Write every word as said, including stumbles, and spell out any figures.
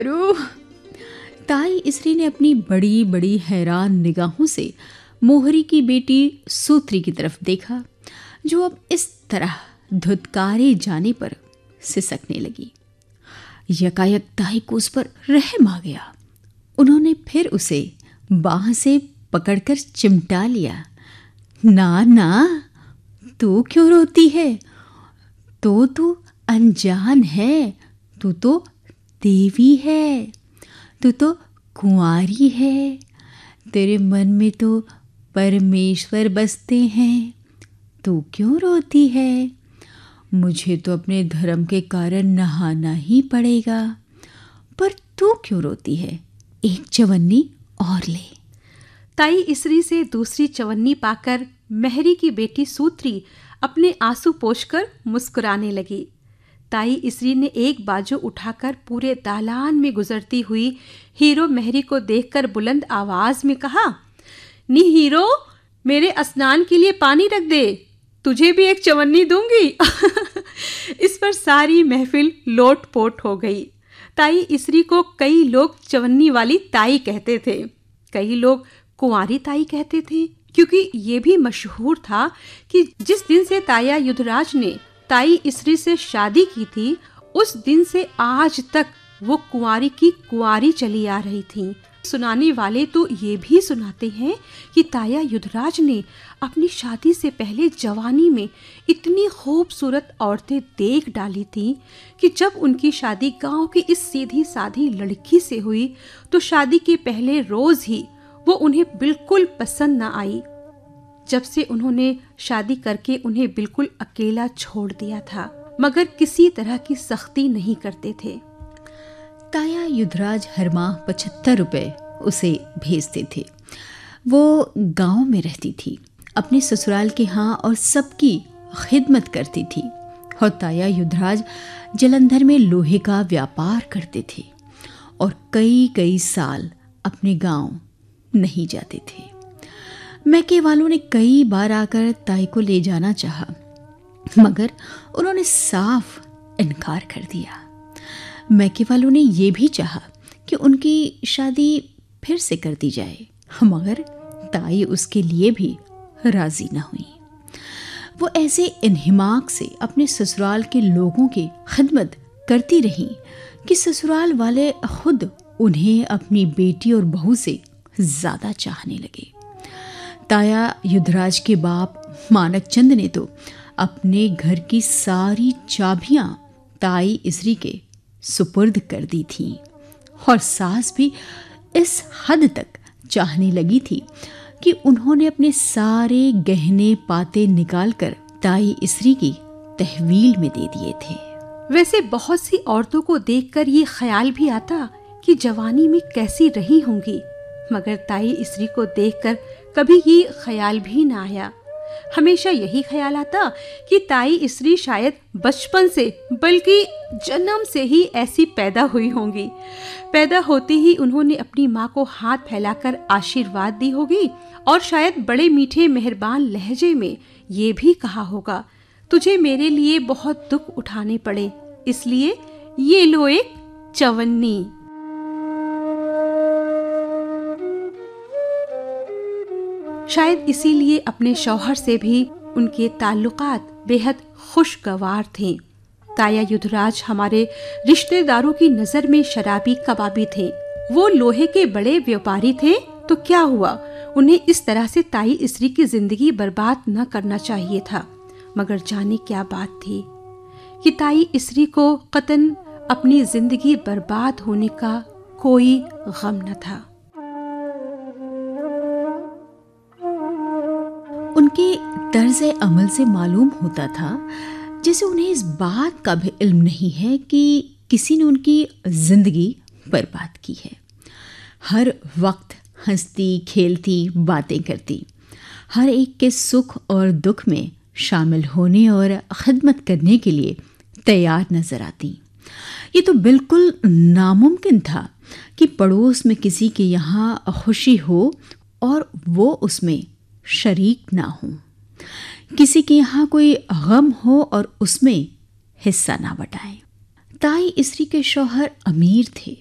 रू ताई इसरी ने अपनी बड़ी बड़ी हैरान निगाहों से मोहरी की बेटी सूत्री की तरफ देखा, जो अब इस तरह धुतकारे जाने पर सिसकने लगी। यकायक ताई को उस पर रहम आ गया। उन्होंने फिर उसे बाह से पकड़कर चिमटा लिया। ना ना, तू क्यों रोती है? तो तू अनजान है, तू तो देवी है, तू तो कुंवारी है, तेरे मन में तो परमेश्वर बसते हैं, तू क्यों रोती है? मुझे तो अपने धर्म के कारण नहाना ही पड़ेगा, पर तू क्यों रोती है? एक चवन्नी और ले। ताई इसरी से दूसरी चवन्नी पाकर महरी की बेटी सूत्री अपने आंसू पोंछकर मुस्कुराने लगी। ताई इसरी ने एक बाजू उठाकर पूरे दालान में गुजरती हुई हीरो महरी को देखकर बुलंद आवाज में कहा, नी हीरो, मेरे स्नान के लिए पानी रख दे, तुझे भी एक चवन्नी दूंगी। इस पर सारी महफिल लोट-पोट हो गई। ताई इसरी को कई लोग चवन्नी वाली ताई कहते थे, कई लोग कुंवारी ताई कहते थे, क्योंकि ये भी मशहूर था कि जिस दिन से ताया युद्धराज ने ताई इसरी से शादी की थी, उस दिन से आज तक वो कुंवारी की कुंवारी चली आ रही थी। सुनाने वाले तो ये भी सुनाते हैं कि ताया युद्धराज ने अपनी शादी से पहले जवानी में इतनी खूबसूरत औरतें देख डाली थी कि जब उनकी शादी गांव की इस सीधी साधी लड़की से हुई तो शादी के पहले रोज ही वो उन्हें बिल्कुल पसंद न आई। जब से उन्होंने शादी करके उन्हें बिल्कुल अकेला छोड़ दिया था, मगर किसी तरह की सख्ती नहीं करते थे। ताया युद्धराज हर माह पचहत्तर रुपए उसे भेजते थे। वो गांव में रहती थी, अपने ससुराल के यहाँ और सबकी खिदमत करती थी। और ताया युद्धराज जलंधर में लोहे का व्यापार करते थे और कई कई साल अपने गांव नहीं जाते थे। मैके वालों ने कई बार आकर ताई को ले जाना चाहा, मगर उन्होंने साफ इनकार कर दिया। मैके वालों ने यह भी चाहा कि उनकी शादी फिर से कर दी जाए, मगर ताई उसके लिए भी राजी न हुई। वो ऐसे इन्हिमाक से अपने ससुराल के लोगों की खिदमत करती रहीं कि ससुराल वाले खुद उन्हें अपनी बेटी और बहू से ज्यादा चाहने लगे। ताया युद्धराज के बाप मानक चंद ने तो अपने घर की सारी चाबियां ताई इसरी के सुपुर्द कर दी थीं और सास भी इस हद तक चाहने लगी थी कि उन्होंने अपने सारे गहने पाते निकालकर ताई इसरी की तहवील में दे दिए थे। वैसे बहुत सी औरतों को देखकर ये ख्याल भी आता कि जवानी में कैसी रही होंगी, मगर ताई इसरी को देखकर कभी ये ख्याल भी ना आया। हमेशा यही ख्याल आता कि ताई इसरी शायद बचपन से बल्कि जन्म से ही ऐसी पैदा हुई होंगी। पैदा होते ही उन्होंने अपनी माँ को हाथ फैलाकर आशीर्वाद दी होगी और शायद बड़े मीठे मेहरबान लहजे में ये भी कहा होगा, तुझे मेरे लिए बहुत दुख उठाने पड़े, इसलिए ये लो एक चवन्नी। शायद इसीलिए अपने शौहर से भी उनके ताल्लुकात बेहद खुशगवार थे। ताया युद्धराज हमारे रिश्तेदारों की नजर में शराबी कबाबी थे। वो लोहे के बड़े व्यापारी थे, तो क्या हुआ, उन्हें इस तरह से ताई इसरी की जिंदगी बर्बाद न करना चाहिए था। मगर जाने क्या बात थी कि ताई इसरी को कतन अपनी जिंदगी बर्बाद होने का कोई गम न था। उनके तर्ज अमल से मालूम होता था जैसे उन्हें इस बात का भी इल्म नहीं है कि किसी ने उनकी जिंदगी बर्बाद की है। हर वक्त हंसती खेलती बातें करती, हर एक के सुख और दुख में शामिल होने और खिदमत करने के लिए तैयार नजर आती। ये तो बिल्कुल नामुमकिन था कि पड़ोस में किसी के यहाँ खुशी हो और वो उसमें शरीक ना हो, किसी के यहाँ कोई गम हो और उसमें हिस्सा ना बटाएं। ताई इसरी के शौहर अमीर थे